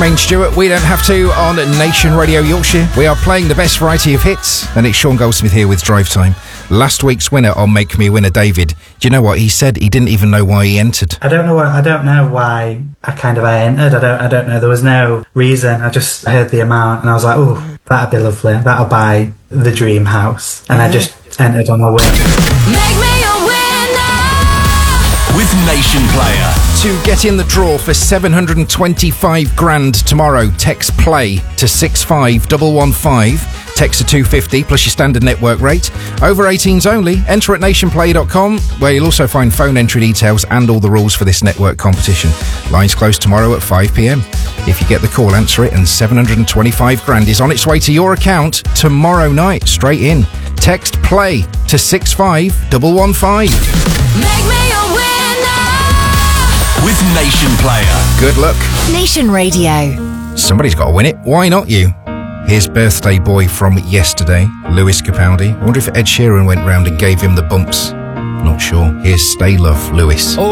Jermaine Stewart, We Don't Have To, on Nation Radio Yorkshire. We are playing the best variety of hits, and it's Sean Goldsmith here with Drive Time. Last week's winner on Make Me a Winner, David. Do you know what he said? He didn't even know why he entered. I don't know why I entered. I don't know. There was no reason. I just heard the amount and I was like, oh, that'd be lovely. That'll buy the dream house. And I just entered on a win. Make me a winner with Nation Player. To get in the draw for 725 grand tomorrow, text PLAY to 65115. Text to 250 plus your standard network rate. Over 18s only. Enter at nationplay.com, where you'll also find phone entry details and all the rules for this network competition. Lines close tomorrow at 5 p.m. If you get the call, answer it, and 725 grand is on its way to your account tomorrow night, straight in. Text PLAY to 65115. Make me a winner with Nation Player. Good luck. Nation Radio. Somebody's got to win it. Why not you? Here's Birthday Boy from yesterday, Lewis Capaldi. I wonder if Ed Sheeran went round and gave him the bumps. Not sure. Here's Stay Love, Lewis.